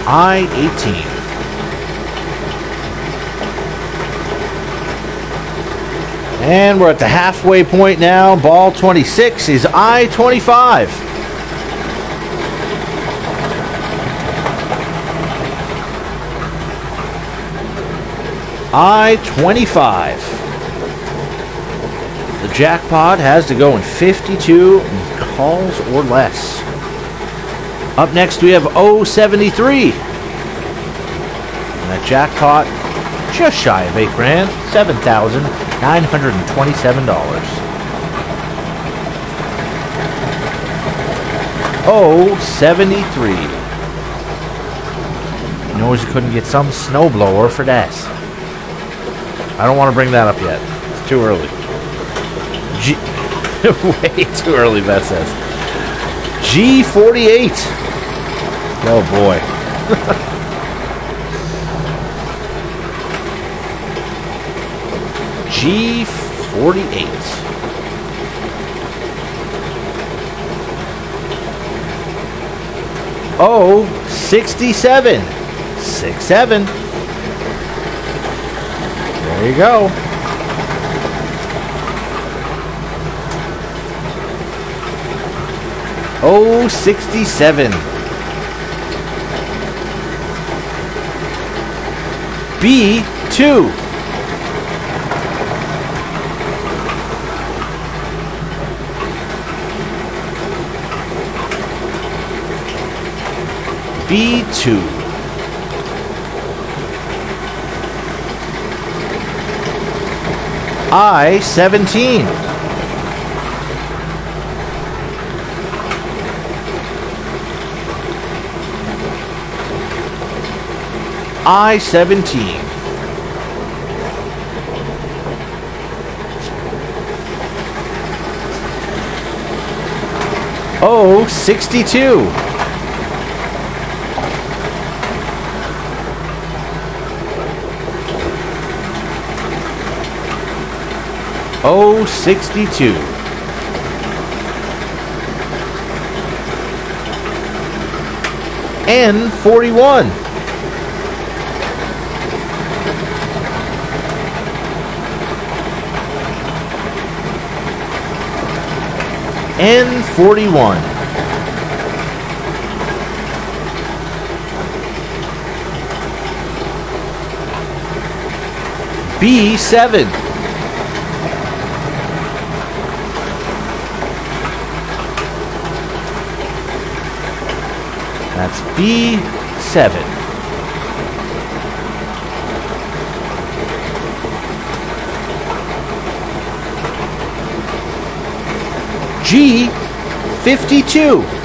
I-18. And we're at the halfway point now. Ball 26 is I-25. I-25. The jackpot has to go in 52 calls or less. Up next we have 073. And that jackpot just shy of $8,000, $7,927. 073. You knows you couldn't get some snowblower for that. I don't want to bring that up yet. It's too early. Way too early, Beth says. G48. Oh boy. G48. Oh, 67. 67. There you go. Oh, 67. B2. B2. I-17. I-17. Oh, 62. Oh, 62. N41. N41. B7. That's B7. G52.